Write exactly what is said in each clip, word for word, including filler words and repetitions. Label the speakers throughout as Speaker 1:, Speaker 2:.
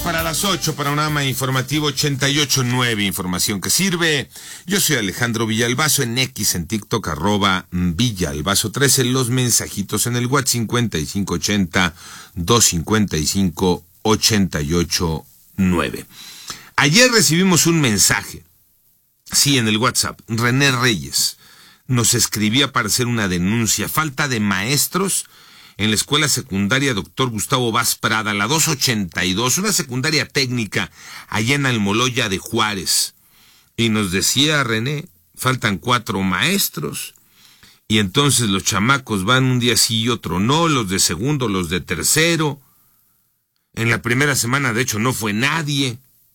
Speaker 1: para las ocho, panorama informativo ochenta y ocho punto nueve, información que sirve. Yo soy Alejandro Villalbazo, en X, en TikTok, arroba Villalbazo trece, los mensajitos en el WhatsApp cincuenta y cinco ochenta, doscientos cincuenta y cinco, ochenta y ocho nueve. Ayer recibimos un mensaje, sí, en el WhatsApp. René Reyes nos escribía para hacer una denuncia, falta de maestros en la escuela secundaria Doctor Gustavo Vaz Prada, la doscientos ochenta y dos, una secundaria técnica allá en Almoloya de Juárez. Y nos decía René, faltan cuatro maestros, y entonces los chamacos van un día sí y otro no, los de segundo, los de tercero. En la primera semana, de hecho, no fue nadie.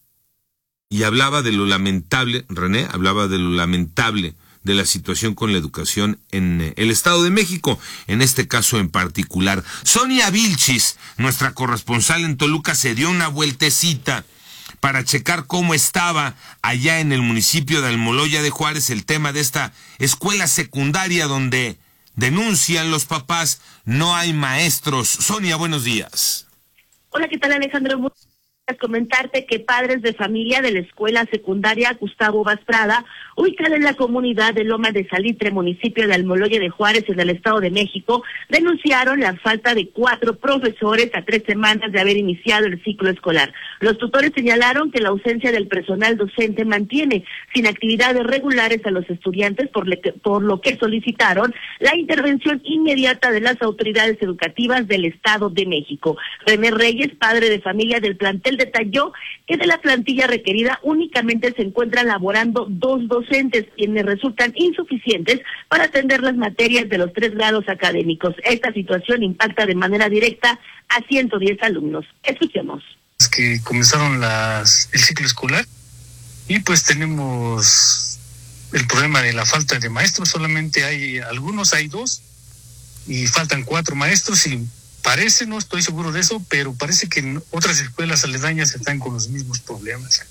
Speaker 1: Y hablaba de lo lamentable, René, hablaba de lo lamentable de la situación con la educación en el Estado de México, en este caso en particular. Sonia Vilchis, nuestra corresponsal en Toluca, se dio una vueltecita para checar cómo estaba allá en el municipio de Almoloya de Juárez el tema de esta escuela secundaria donde denuncian los papás no hay maestros. Sonia, buenos días.
Speaker 2: Hola, ¿qué tal, Alejandro? Comentarte que padres de familia de la escuela secundaria Gustavo Vaz Prada, ubicada en la comunidad de Loma de Salitre, municipio de Almoloya de Juárez, en el Estado de México, denunciaron la falta de cuatro profesores a tres semanas de haber iniciado el ciclo escolar. Los tutores señalaron que la ausencia del personal docente mantiene sin actividades regulares a los estudiantes, por, le, por lo que solicitaron la intervención inmediata de las autoridades educativas del Estado de México. René Reyes, padre de familia del plantel, detalló que de la plantilla requerida únicamente se encuentran laborando dos docentes, quienes resultan insuficientes para atender las materias de los tres grados académicos. Esta situación impacta de manera directa a ciento diez alumnos. Escuchemos.
Speaker 3: Es que comenzaron las el ciclo escolar y pues tenemos el problema de la falta de maestros. Solamente hay algunos, hay dos y faltan cuatro maestros y parece, no estoy seguro de eso, pero parece que en otras escuelas aledañas están con los mismos problemas.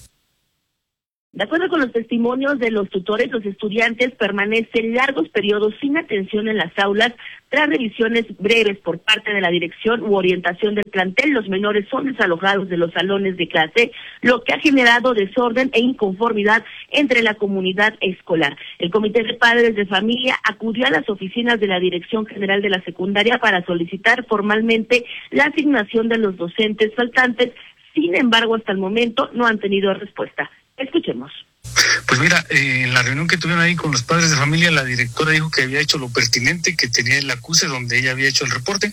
Speaker 2: De acuerdo con los testimonios de los tutores, los estudiantes permanecen largos periodos sin atención en las aulas tras revisiones breves por parte de la dirección u orientación del plantel. Los menores son desalojados de los salones de clase, lo que ha generado desorden e inconformidad entre la comunidad escolar. El Comité de Padres de Familia acudió a las oficinas de la Dirección General de la Secundaria para solicitar formalmente la asignación de los docentes faltantes. Sin embargo, hasta el momento no han tenido respuesta. Escuchemos.
Speaker 3: Pues mira, eh, en la reunión que tuvieron ahí con los padres de familia, la directora dijo que había hecho lo pertinente, que tenía el acuse donde ella había hecho el reporte.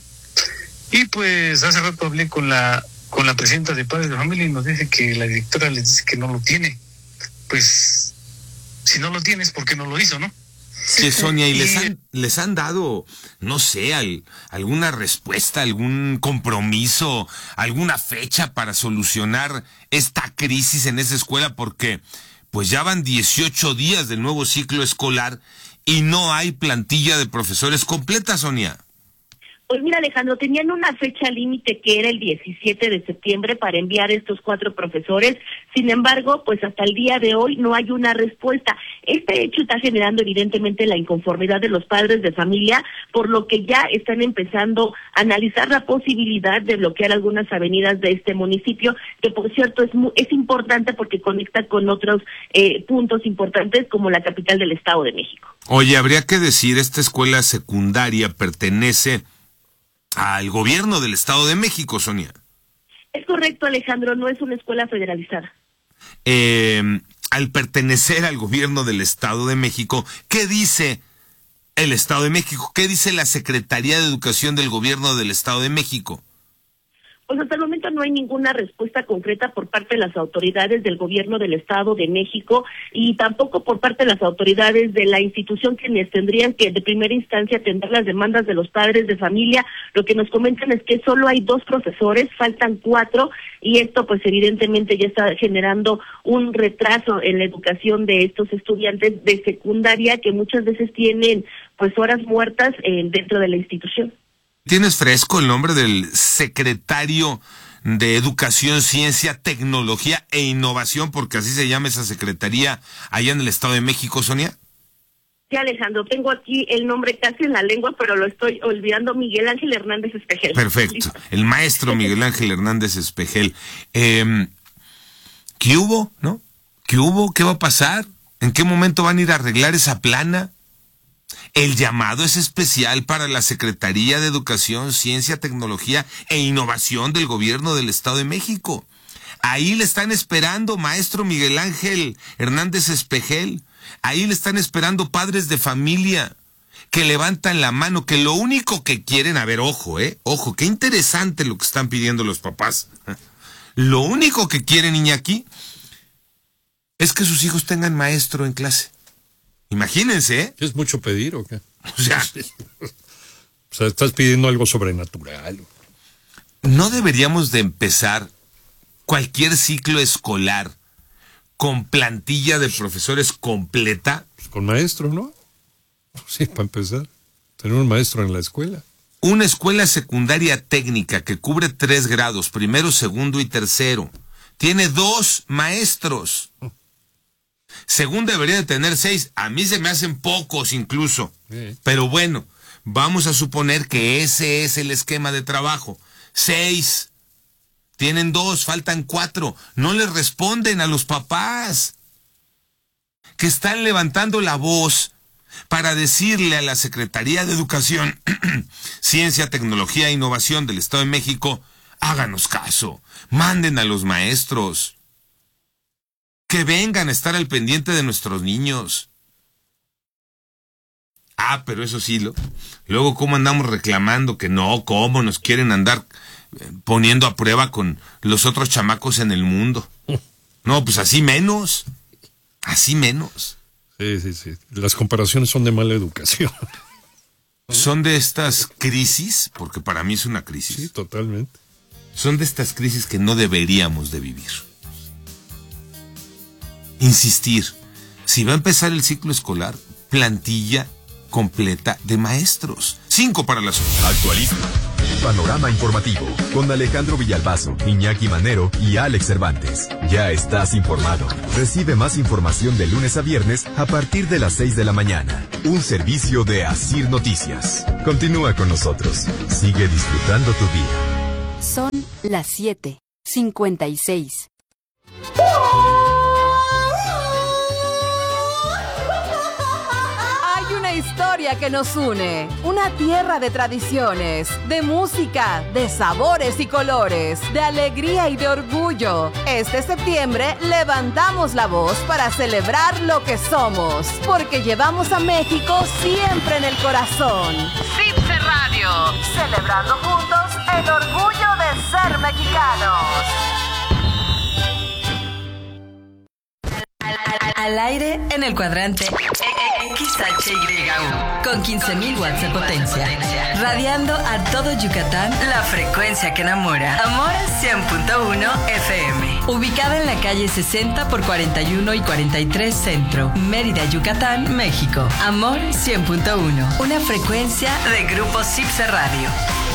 Speaker 3: Y pues hace rato hablé con la con la presidenta de padres de familia y nos dice que la directora les dice que no lo tiene. Pues si no lo tienes, ¿por qué no lo hizo, no?
Speaker 1: Sí, Sonia, y les han, les han dado, no sé, al, alguna respuesta, algún compromiso, alguna fecha para solucionar esta crisis en esa escuela, porque pues ya van dieciocho días del nuevo ciclo escolar y no hay plantilla de profesores completa, Sonia.
Speaker 2: Pues mira, Alejandro, tenían una fecha límite que era el diecisiete de septiembre para enviar estos cuatro profesores. Sin embargo, pues hasta el día de hoy no hay una respuesta. Este hecho está generando evidentemente la inconformidad de los padres de familia, por lo que ya están empezando a analizar la posibilidad de bloquear algunas avenidas de este municipio, que por cierto es muy, es importante porque conecta con otros eh, puntos importantes como la capital del Estado de México.
Speaker 1: Oye, habría que decir, esta escuela secundaria pertenece al gobierno del Estado de México, Sonia.
Speaker 2: Es correcto, Alejandro, no es una escuela federalizada.
Speaker 1: Eh, al pertenecer al gobierno del Estado de México, ¿qué dice el Estado de México? ¿Qué dice la Secretaría de Educación del gobierno del Estado de México?
Speaker 2: Pues hasta el momento no hay ninguna respuesta concreta por parte de las autoridades del gobierno del Estado de México y tampoco por parte de las autoridades de la institución, quienes tendrían que de primera instancia atender las demandas de los padres de familia. Lo que nos comentan es que solo hay dos profesores, faltan cuatro, y esto pues evidentemente ya está generando un retraso en la educación de estos estudiantes de secundaria que muchas veces tienen pues horas muertas eh, dentro de la institución.
Speaker 1: ¿Tienes fresco el nombre del secretario de Educación, Ciencia, Tecnología e Innovación, porque así se llama esa secretaría allá en el Estado de México, Sonia?
Speaker 2: Sí, Alejandro, tengo aquí el nombre casi en la lengua, pero lo estoy olvidando. Miguel Ángel Hernández Espejel.
Speaker 1: Perfecto, el maestro Miguel Ángel Hernández Espejel. Eh, ¿Qué hubo, no? ¿Qué hubo? ¿Qué va a pasar? ¿En qué momento van a ir a arreglar esa plana? El llamado es especial para la Secretaría de Educación, Ciencia, Tecnología e Innovación del Gobierno del Estado de México. Ahí le están esperando, maestro Miguel Ángel Hernández Espejel. Ahí le están esperando padres de familia que levantan la mano, que lo único que quieren, a ver, ojo, eh, ojo, qué interesante lo que están pidiendo los papás. Lo único que quieren, Iñaki, es que sus hijos tengan maestro en clase. Imagínense, ¿eh?
Speaker 4: ¿Es mucho pedir o qué?
Speaker 1: O sea,
Speaker 4: o sea, estás pidiendo algo sobrenatural.
Speaker 1: ¿no deberíamos de empezar cualquier ciclo escolar con plantilla de profesores completa?
Speaker 4: Pues con maestro, ¿no? Sí, para empezar. Tener un maestro en la escuela.
Speaker 1: Una escuela secundaria técnica que cubre tres grados, primero, segundo y tercero. Tiene dos maestros. Según debería de tener seis. A mí se me hacen pocos incluso.
Speaker 4: Sí.
Speaker 1: Pero bueno, vamos a suponer que ese es el esquema de trabajo. Seis. Tienen dos, faltan cuatro. No les responden a los papás que están levantando la voz para decirle a la Secretaría de Educación, Ciencia, Tecnología e Innovación del Estado de México, háganos caso, manden a los maestros, que vengan a estar al pendiente de nuestros niños. Ah, pero eso sí, lo, luego cómo andamos reclamando que no, cómo nos quieren andar poniendo a prueba con los otros chamacos en el mundo. No, pues así menos, así menos.
Speaker 4: Sí, sí, sí. Las comparaciones son de mala educación.
Speaker 1: Son de estas crisis, porque para mí es una crisis.
Speaker 4: Sí, totalmente.
Speaker 1: Son de estas crisis que no deberíamos de vivir. Insistir, si va a empezar el ciclo escolar, plantilla completa de maestros. Cinco para las ocho.
Speaker 5: Actualiza. Panorama informativo con Alejandro Villalbazo, Iñaki Manero y Alex Cervantes. Ya estás informado. Recibe más información de lunes a viernes a partir de las seis de la mañana. Un servicio de Asir Noticias. Continúa con nosotros. Sigue disfrutando tu día.
Speaker 6: Son las siete cincuenta y seis.
Speaker 7: Historia que nos une, una tierra de tradiciones, de música, de sabores y colores, de alegría y de orgullo. Este septiembre levantamos la voz para celebrar lo que somos, porque llevamos a México siempre en el corazón. CIPSE Radio, celebrando juntos el orgullo de ser mexicanos.
Speaker 8: Al aire en el cuadrante X H Y U con quince mil watts de potencia, radiando a todo Yucatán la frecuencia que enamora. Amor cien punto uno F M, ubicada en la calle sesenta por cuarenta y uno y cuarenta y tres Centro, Mérida, Yucatán, México. Amor cien punto uno, una frecuencia de Grupo CIPSE Radio.